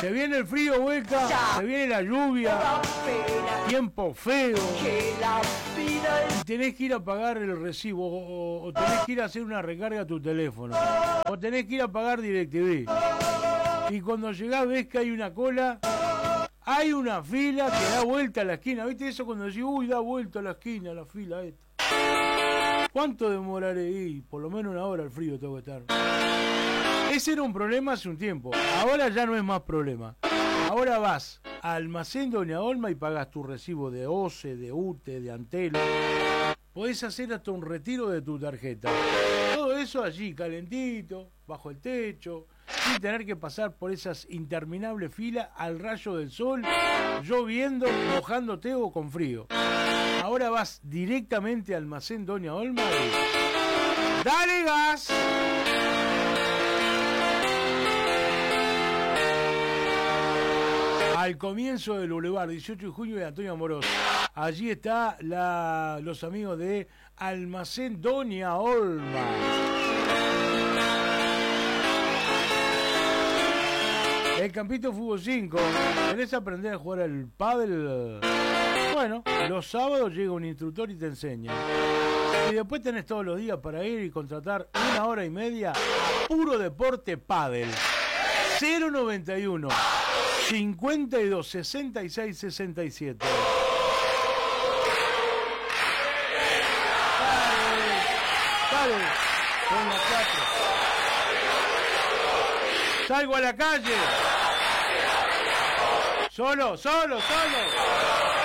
Se viene el frío, Hueca, se viene la lluvia, tiempo feo. Y tenés que ir a pagar el recibo, o tenés que ir a hacer una recarga a tu teléfono, o tenés que ir a pagar DirecTV. Y cuando llegás ves que hay una cola, hay una fila que da vuelta a la esquina. ¿Viste eso cuando decís, uy, da vuelta a la esquina, la fila esta? ¿Cuánto demoraré? Y por lo menos una hora el frío tengo que estar. Ese era un problema hace un tiempo. Ahora ya no es más problema. Ahora vas a Almacén Doña Olma y pagas tu recibo de OCE, de UTE, de Antel. Podés hacer hasta un retiro de tu tarjeta. Todo eso allí, calentito, bajo el techo, sin tener que pasar por esas interminables filas al rayo del sol, lloviendo, mojándote o con frío. Ahora vas directamente al Almacén Doña Olma y ¡dale gas! Al comienzo del Boulevard 18 de junio de Antonio Amorós. Allí está los amigos de Almacén Doña Olma. El Campito Fútbol 5. ¿Querés aprender a jugar al pádel? Bueno, los sábados llega un instructor y te enseña. Y después tenés todos los días para ir y contratar 1 hora y media a Puro Deporte Pádel. 091 52 66 67. Dale, con las 4. Salgo a la calle. Solo.